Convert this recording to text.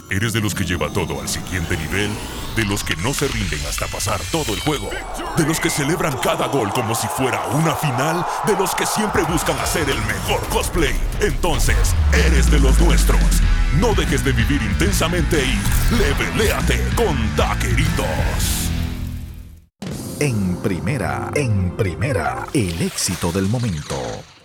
¿Eres de los que lleva todo al siguiente nivel? ¿De los que no se rinden hasta pasar todo el juego? ¿De los que celebran cada gol como si fuera una final? ¿De los que siempre buscan hacer el mejor cosplay? Entonces, eres de los nuestros. No dejes de vivir intensamente y leveléate con Taqueritos. En primera, el éxito del momento.